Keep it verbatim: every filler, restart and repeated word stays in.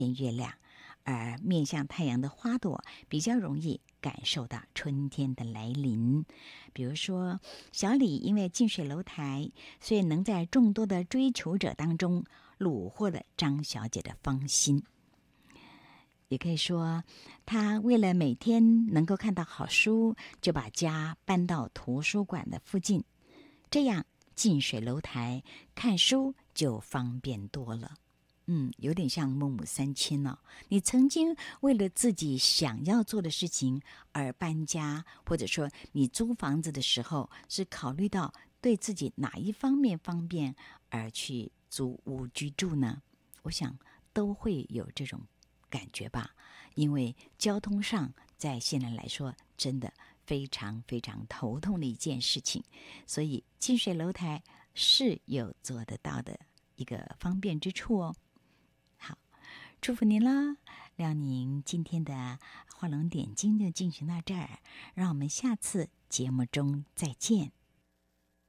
见月亮，而面向太阳的花朵比较容易感受到春天的来临。比如说，小李因为近水楼台，所以能在众多的追求者当中虏获了张小姐的芳心。也可以说，他为了每天能够看到好书，就把家搬到图书馆的附近，这样近水楼台，看书就方便多了。嗯，有点像孟母三迁哦。你曾经为了自己想要做的事情而搬家，或者说你租房子的时候是考虑到对自己哪一方面方便而去租屋居住呢？我想都会有这种感觉吧，因为交通上在现在来说真的非常非常头痛的一件事情，所以近水楼台是有做得到的一个方便之处哦。好，祝福您啦！让您今天的画龙点睛就进行到这儿，让我们下次节目中再见。